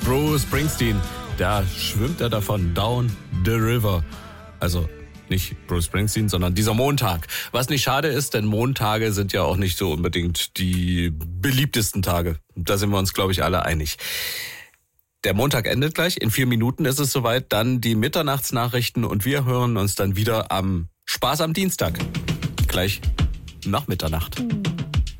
Bruce Springsteen, da schwimmt er davon, down the river. Also nicht Bruce Springsteen, sondern dieser Montag. Was nicht schade ist, denn Montage sind ja auch nicht so unbedingt die beliebtesten Tage. Da sind wir uns, glaube ich, alle einig. Der Montag endet gleich, in 4 Minuten ist es soweit, dann die Mitternachtsnachrichten und wir hören uns dann wieder am Spaß am Dienstag. Gleich nach Mitternacht.